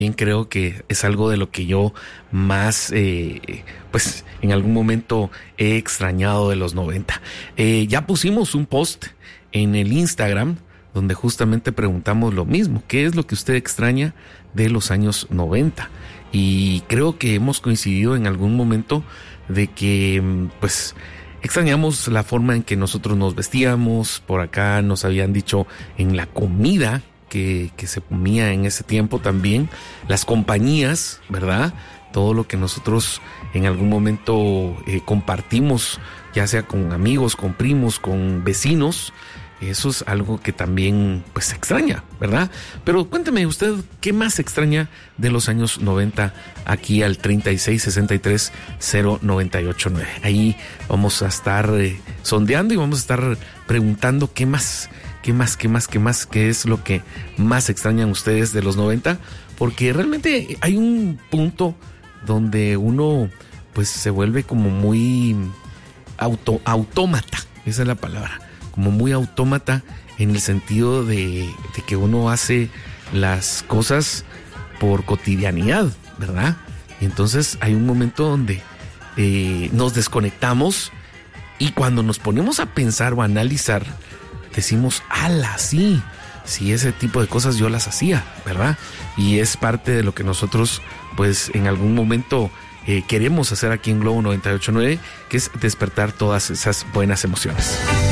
creo que es algo de lo que yo más, pues en algún momento he extrañado de los 90. Ya pusimos un post en el Instagram donde justamente preguntamos lo mismo. ¿Qué es lo que usted extraña de los años 90? Y creo que hemos coincidido en algún momento de que, pues, extrañamos la forma en que nosotros nos vestíamos. Por acá nos habían dicho en la comida que se comía en ese tiempo también, las compañías, ¿verdad? Todo lo que nosotros en algún momento compartimos, ya sea con amigos, con primos, con vecinos. Eso es algo que también pues se extraña, ¿verdad? Pero cuénteme usted, ¿qué más extraña de los años 90 aquí al 36630989? Ahí vamos a estar sondeando y vamos a estar preguntando qué es lo que más extrañan ustedes de los 90, porque realmente hay un punto donde uno pues se vuelve como muy autómata, esa es la palabra, como muy autómata en el sentido de que uno hace las cosas por cotidianidad, ¿verdad? Y entonces hay un momento donde nos desconectamos y cuando nos ponemos a pensar o a analizar, decimos, ¡ala, sí! Sí, ese tipo de cosas yo las hacía, ¿verdad? Y es parte de lo que nosotros, pues, en algún momento queremos hacer aquí en Globo 98.9, que es despertar todas esas buenas emociones.